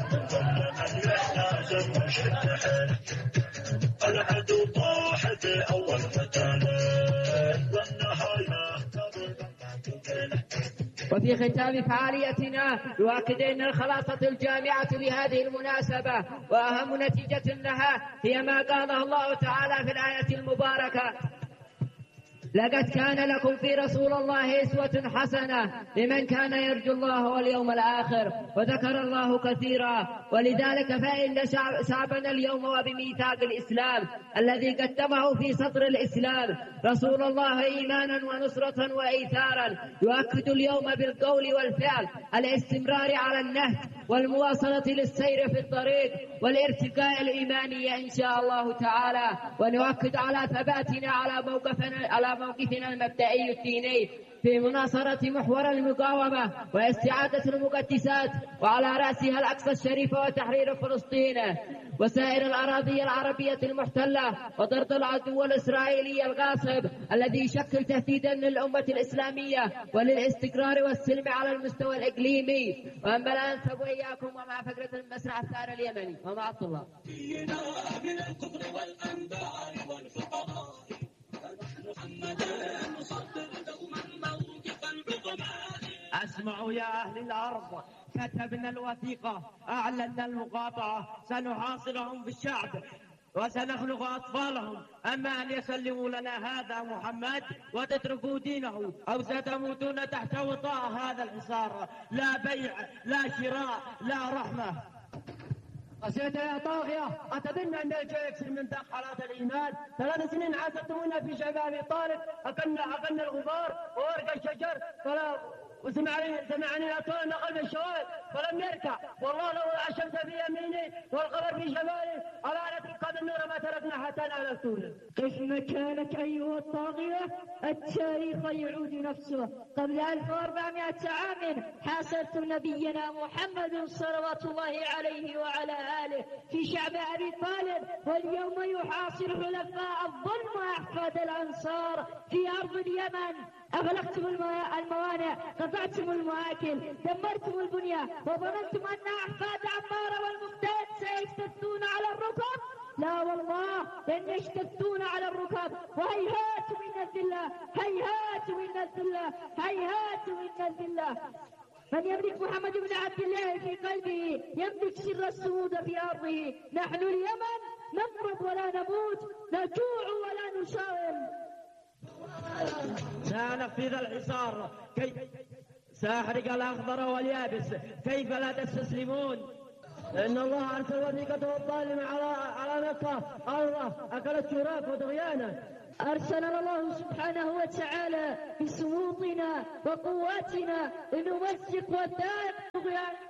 من ثم من يحتاج مشد حيل العدو طاح في أول قتال والنهاية وفي ختام فعاليتنا يؤكد أن الخلاصة الجامعة لهذه المناسبة وأهم نتيجة لها هي ما قاله الله تعالى في الآية المباركة: لقد كان لكم في رسول الله أسوة حسنة لمن كان يرجو الله واليوم الآخر. وذكر الله كثيرا، ولذلك فإن شعبنا اليوم وبميثاق الإسلام الذي قدمه في صدر الإسلام رسول الله إيمانا ونصرة وإيثارا، يؤكد اليوم بالقول والفعل الاستمرار على النهج والمواصلة للسير في الطريق والارتقاء الإيماني إن شاء الله تعالى. ونؤكد على ثباتنا على موقفنا المبدئي الديني في مناصرة محور المقاومة واستعادة المقدسات، وعلى رأسها الأقصى الشريف وتحرير فلسطين وسائر الأراضي العربية المحتلة، وطرد العدو الإسرائيلي الغاصب الذي يشكل تهديدا للأمة الإسلامية وللاستقرار والسلم على المستوى الإقليمي. وأما الآن فوإياكم ومع فقرة المسرح الثار اليمني ومع الله. من الكفر والأنباء والفقراء محمدا نصدر دوما موقف العظماء. اسمعوا يا أهل الأرض، كتبنا الوثيقة، أعلنا المقاطعة، سنحاصرهم بالشعب وسنخلق أطفالهم. أما أن يسلموا لنا هذا محمد وتتركوا دينه أو ستموتون تحت وطاء هذا الحصار. لا بيع، لا شراء، لا رحمة. قسيت يا طاغية، أتظن أن الجوع يكسر من دخلات الإيمان؟ 3 سنين عاصرتمونا في شباب طارق، أكلنا الغبار وورق الشجر وسمعني الأطفال نقل بالشوال فلم يركع. والله لو الشمس في يميني والقمر في شمالي على آلة القدر النور ما تركنا حتى نالتونا. قف مكانك أيها الطاغية، التاريخ يعود نفسه. قبل 1400 عام حاصرتم نبينا محمد صلوات الله عليه وعلى آله في شعب أبي طالب، واليوم يحاصر حلفاء الظلم وأحفاد الأنصار في أرض اليمن. أغلقتم الموانئ، قطعتم المآكل، دمرتم البنية، وظننتم أن أحفاد عمار والمقتاد سيجتثون على الركب. لا والله، لن يجتثون على الركب، وهيهات من الذلة، هيهات من الذلة، هيهات من الذلة. من يملك محمد بن عبد الله في قلبه يملك سر الصمود في أرضه. نحن اليمن نمرض ولا نموت، نجوع ولا نساوم. سأنفذ الحصار، سأحرق الأخضر واليابس، كيف لا تستسلمون؟ إن الله أرسل وثيقته الظالمة على مكة، الله أكلت شراك وطغيانا. أرسلنا الله سبحانه وتعالى بصمودنا وقواتنا لنمزق ودائق